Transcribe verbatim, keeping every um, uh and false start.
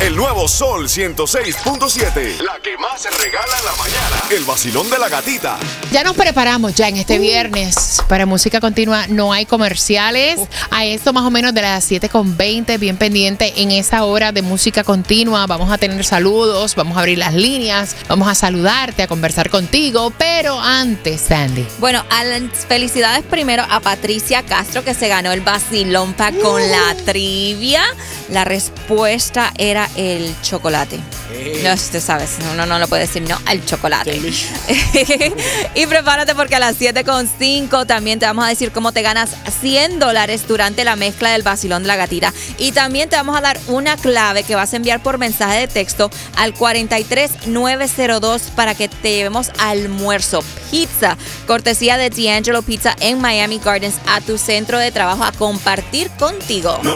El nuevo Sol ciento seis punto siete. La que más se regala en la mañana. El vacilón de la gatita. Ya nos preparamos ya en este uh. viernes para Música Continua. No hay comerciales. Uh. A esto más o menos de las siete con veinte, bien pendiente en esa hora de Música Continua. Vamos a tener saludos, vamos a abrir las líneas, vamos a saludarte, a conversar contigo. Pero antes, Sandy. Bueno, felicidades primero a Patricia Castro, que se ganó el Vacilón Pack uh. con la trivia. La respuesta era el chocolate. Eh. No, usted sabe, uno no lo puede decir no al chocolate. Y prepárate porque a las siete con cinco también te vamos a decir cómo te ganas cien dólares durante la mezcla del Vacilón de la Gatita. Y también te vamos a dar una clave que vas a enviar por mensaje de texto al cuarenta y tres nueve cero dos para que te llevemos almuerzo, pizza, cortesía de D'Angelo Pizza en Miami Gardens a tu centro de trabajo a compartir contigo. No,